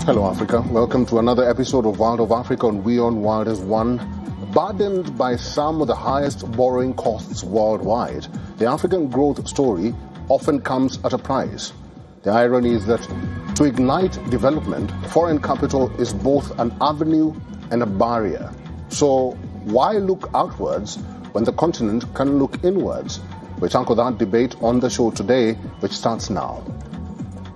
Hello Africa, welcome to another episode of Wild of Africa on We on Wild as One. Burdened by some of the highest borrowing costs worldwide, the African growth story often comes at a price. The irony is that to ignite development, foreign capital is both an avenue and a barrier. So why look outwards when the continent can look inwards? We tackle that debate on the show today, which starts now.